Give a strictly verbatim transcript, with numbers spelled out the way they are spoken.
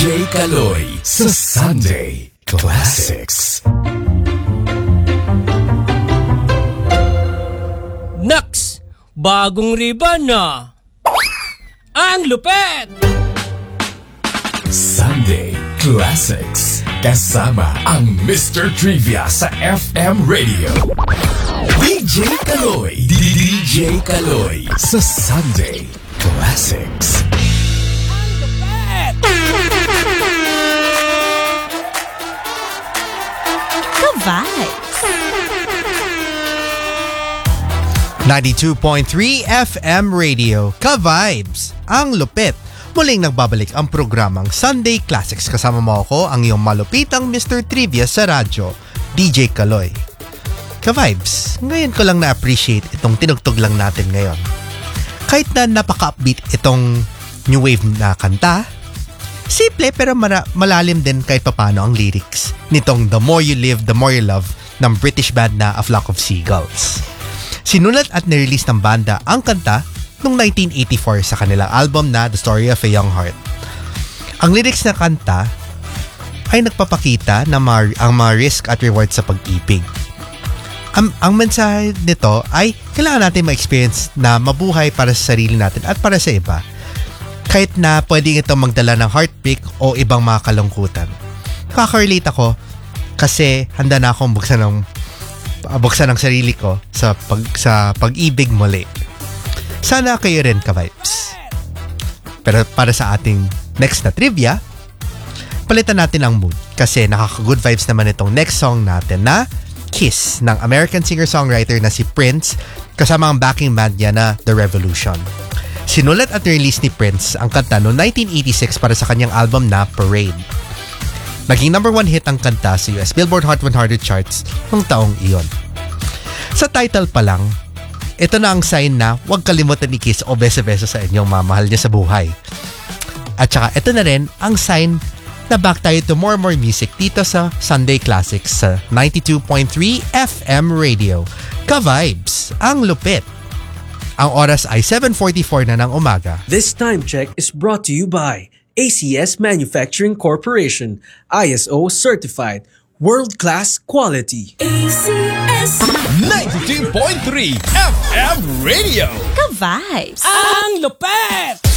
J. Kaloy sa Sunday Classics. Naks! Bagong ribbon na! Ang lupet! Sunday Classics. Kasama ang Mister Trivia sa F M Radio. D J Kaloy. D J Kaloy sa Sunday Classics. Ang lupet! Ka-vibes! ninety-two point three F M Radio. Ka-vibes! Ang lupit! Muling nagbabalik ang programang Sunday Classics. Kasama mo ako, ang iyong malupitang Mister Trivia sa radyo, D J Kaloy. Ka-vibes, ngayon ko lang na-appreciate itong tinugtog lang natin ngayon. Kahit na napaka-upbeat itong new wave na kanta, simple pero mara- malalim din kahit papano ang lyrics nitong The More You Live, The More You Love ng British band na A Flock of Seagulls. Sinulat at nirelease ng banda ang kanta noong nineteen eighty-four sa kanilang album na The Story of a Young Heart. Ang lyrics na kanta ay nagpapakita na mga, ang mga risk at reward sa pag-ibig. Ang, ang mensahe nito ay kailangan natin ma-experience na mabuhay para sa sarili natin at para sa iba. Kahit na pwedeng ito magdala ng heartbreak o ibang mga kalungkutan. Nakaka-relate ako kasi handa na akong buksan ng, buksan ng sarili ko sa, pag, sa pag-ibig muli. Sana kayo rin ka-vibes. Pero para sa ating next na trivia, palitan natin ang mood kasi nakaka-good vibes naman itong next song natin na Kiss ng American singer-songwriter na si Prince kasama ang backing band niya na The Revolution. Sinulat at release ni Prince ang kanta noong nineteen eighty-six para sa kanyang album na Parade. Naging number one hit ang kanta sa U S Billboard Hot one hundred charts noong taong iyon. Sa title pa lang, ito na ang sign na huwag kalimutan i-kiss o besa-besa sa inyong mamahal niya sa buhay. At saka ito na rin ang sign na back tayo to more and more music dito sa Sunday Classics sa ninety-two point three F M Radio. Ka-vibes, ang lupit. Ang oras ay seven forty-four na ng umaga. This time check is brought to you by A C S Manufacturing Corporation, I S O certified, world-class quality. A C S ninety-two point three F M Radio. Ka-vibes! Ang lupet!